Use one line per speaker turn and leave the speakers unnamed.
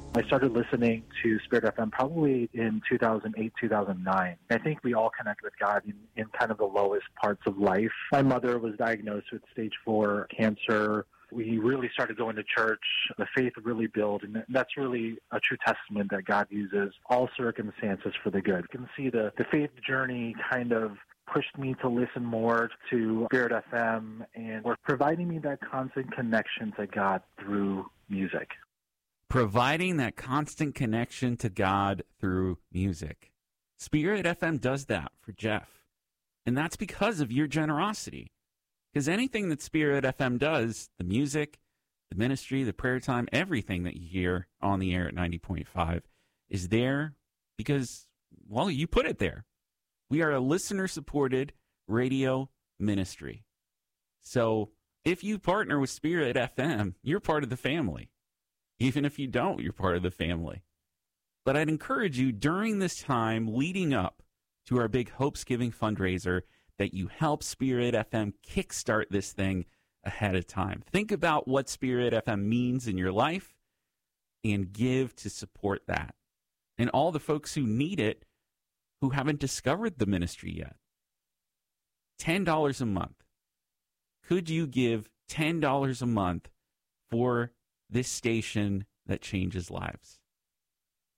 I started listening to Spirit FM probably in 2008, 2009. I think we all connect with God in kind of the lowest parts of life. My mother was diagnosed with stage 4 cancer. We really started going to church. The faith really built, and that's really a true testament that God uses all circumstances for the good. You can see the faith journey kind of pushed me to listen more to Spirit FM, and were providing me that constant connection to God through music.
Providing that constant connection to God through music. Spirit FM does that for Jeff. And that's because of your generosity. Because anything that Spirit FM does, the music, the ministry, the prayer time, everything that you hear on the air at 90.5 is there because, well, you put it there. We are a listener-supported radio ministry. So if you partner with Spirit FM, you're part of the family. Even if you don't, you're part of the family. But I'd encourage you during this time leading up to our big Hopes Giving fundraiser that you help Spirit FM kickstart this thing ahead of time. Think about what Spirit FM means in your life and give to support that. And all the folks who need it who haven't discovered the ministry yet. $10 a month. Could you give $10 a month for this station that changes lives?